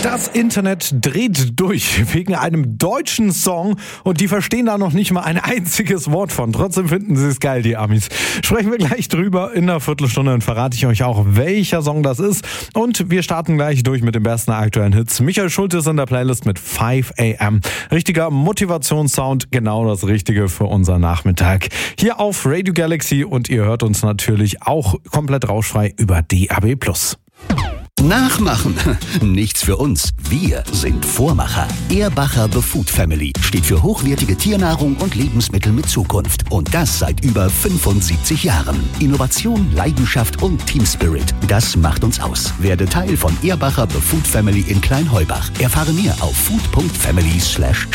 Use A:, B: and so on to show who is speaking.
A: Das Internet dreht durch wegen einem deutschen Song und die verstehen da noch nicht mal ein einziges Wort von. Trotzdem finden sie es geil, die Amis. Sprechen wir gleich drüber in einer Viertelstunde und verrate ich euch auch, welcher Song das ist. Und wir starten gleich durch mit den besten aktuellen Hits. Michael Schulte ist in der Playlist mit 5 AM. Richtiger Motivationssound, genau das Richtige für unseren Nachmittag. Hier auf Radio Galaxy und ihr hört uns natürlich auch komplett rauschfrei über DAB+.
B: Nachmachen. Nichts für uns. Wir sind Vormacher. Ehrbacher The Food Family steht für hochwertige Tiernahrung und Lebensmittel mit Zukunft. Und das seit über 75 Jahren. Innovation, Leidenschaft und Team Spirit. Das macht uns aus. Werde Teil von Ehrbacher The Food Family in Kleinheubach. Erfahre mehr auf food.family/shop.